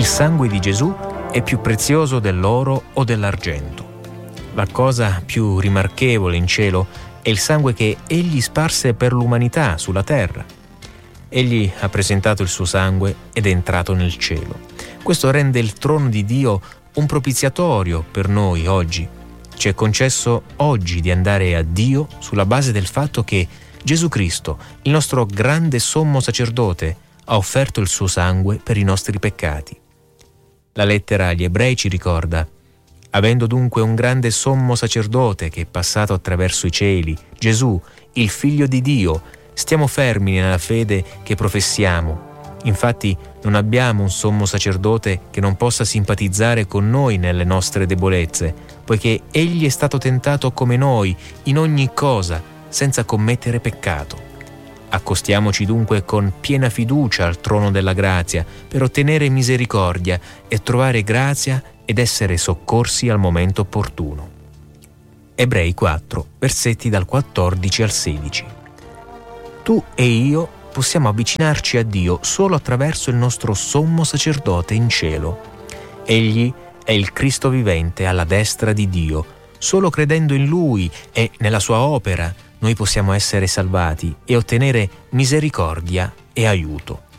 Il sangue di Gesù è più prezioso dell'oro o dell'argento. La cosa più rimarchevole in cielo è il sangue che Egli sparse per l'umanità sulla terra. Egli ha presentato il suo sangue ed è entrato nel cielo. Questo rende il trono di Dio un propiziatorio per noi oggi. Ci è concesso oggi di andare a Dio sulla base del fatto che Gesù Cristo, il nostro grande sommo sacerdote, ha offerto il suo sangue per i nostri peccati. La lettera agli Ebrei ci ricorda: avendo dunque un grande sommo sacerdote che è passato attraverso i cieli, Gesù, il Figlio di Dio, stiamo fermi nella fede che professiamo. Infatti non abbiamo un sommo sacerdote che non possa simpatizzare con noi nelle nostre debolezze, poiché Egli è stato tentato come noi in ogni cosa, senza commettere peccato. Accostiamoci dunque con piena fiducia al trono della grazia per ottenere misericordia e trovare grazia ed essere soccorsi al momento opportuno. Ebrei 4, versetti dal 14 al 16. Tu e io possiamo avvicinarci a Dio solo attraverso il nostro sommo sacerdote in cielo. Egli è il Cristo vivente alla destra di Dio. Solo credendo in Lui e nella sua opera noi possiamo essere salvati e ottenere misericordia e aiuto.